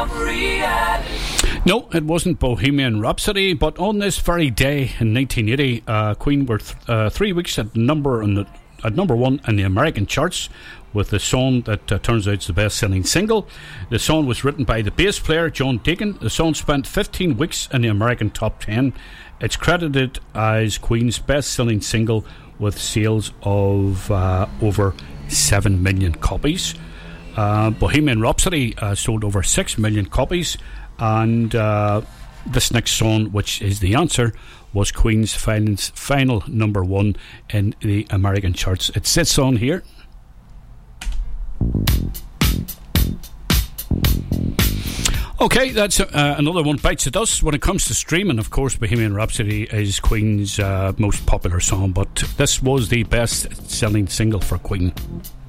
No, it wasn't Bohemian Rhapsody, but on this very day in 1980, Queen were 3 weeks at number one in the American charts with the song that turns out is the best-selling single. The song was written by the bass player John Deacon. The song spent 15 weeks in the American top 10. It's credited as Queen's best-selling single with sales of over 7 million copies. Bohemian Rhapsody sold over 6 million copies, and this next song, which is the answer, was Queen's final number one in the American charts. It's this song here. Okay, that's another one bites the dust. When it comes to streaming, of course, Bohemian Rhapsody is Queen's most popular song, but this was the best selling single for Queen.